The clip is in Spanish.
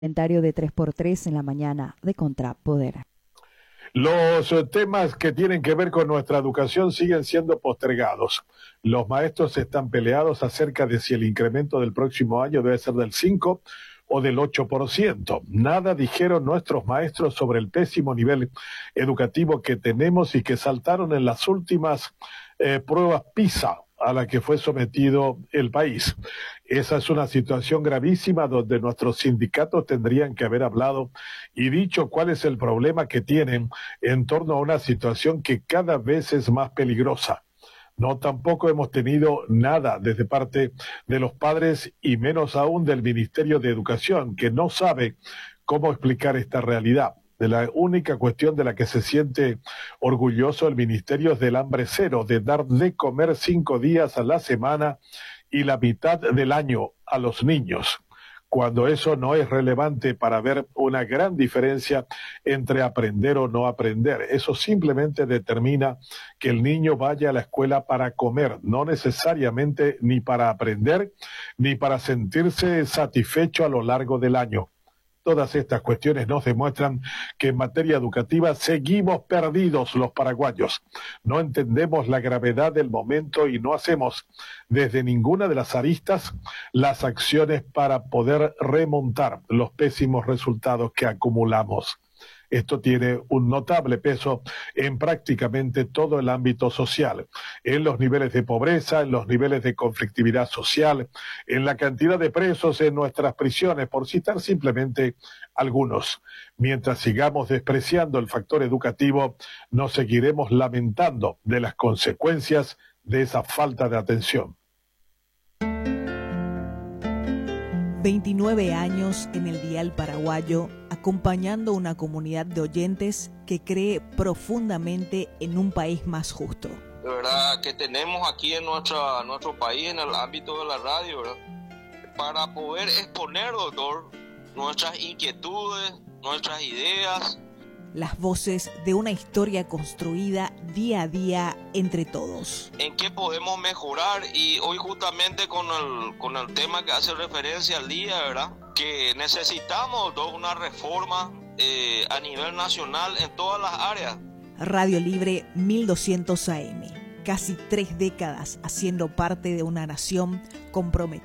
Comentario de 3x3 en la mañana de Contrapoder. Los temas que tienen que ver con nuestra educación siguen siendo postergados. Los maestros están peleados acerca de si el incremento del próximo año debe ser del 5 o del 8%. Nada dijeron nuestros maestros sobre el pésimo nivel educativo que tenemos y que saltaron en las últimas pruebas PISA a la que fue sometido el país. Esa es una situación gravísima donde nuestros sindicatos tendrían que haber hablado y dicho cuál es el problema que tienen en torno a una situación que cada vez es más peligrosa. No, tampoco hemos tenido nada desde parte de los padres y menos aún del Ministerio de Educación, que no sabe cómo explicar esta realidad. De la única cuestión de la que se siente orgulloso el Ministerio es del hambre cero, de dar de comer 5 días a la semana y la mitad del año a los niños, cuando eso no es relevante para ver una gran diferencia entre aprender o no aprender. Eso simplemente determina que el niño vaya a la escuela para comer, no necesariamente ni para aprender, ni para sentirse satisfecho a lo largo del año. Todas estas cuestiones nos demuestran que en materia educativa seguimos perdidos los paraguayos. No entendemos la gravedad del momento y no hacemos desde ninguna de las aristas las acciones para poder remontar los pésimos resultados que acumulamos. Esto tiene un notable peso en prácticamente todo el ámbito social, en los niveles de pobreza, en los niveles de conflictividad social, en la cantidad de presos en nuestras prisiones, por citar simplemente algunos. Mientras sigamos despreciando el factor educativo, nos seguiremos lamentando de las consecuencias de esa falta de atención. 29 años en el dial paraguayo, acompañando una comunidad de oyentes que cree profundamente en un país más justo. De verdad que tenemos aquí en nuestro país, en el ámbito de la radio, ¿verdad?, para poder exponer, doctor, nuestras inquietudes, nuestras ideas. Las voces de una historia construida día a día entre todos. ¿En qué podemos mejorar? Y hoy justamente con el tema que hace referencia al día, ¿verdad?, que necesitamos una reforma a nivel nacional en todas las áreas. Radio Libre 1200 AM. Casi 3 décadas haciendo parte de una nación comprometida.